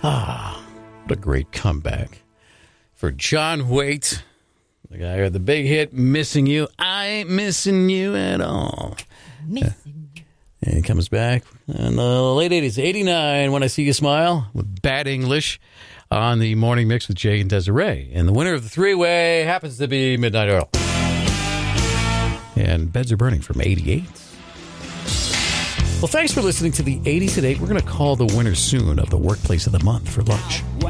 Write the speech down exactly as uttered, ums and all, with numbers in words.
Ah, what a great comeback for John Waite, the guy with the big hit, Missing You. I ain't missing you at all. Missing you. And he comes back in the late eighties, eighty-nine, When I See You Smile, with Bad English on the Morning Mix with Jay and Desiree. And the winner of the three-way happens to be Midnight Oil. And Beds Are Burning from eighty-eight. Well, thanks for listening to the eighties at eight. We're going to call the winner soon of the Workplace of the Month for lunch.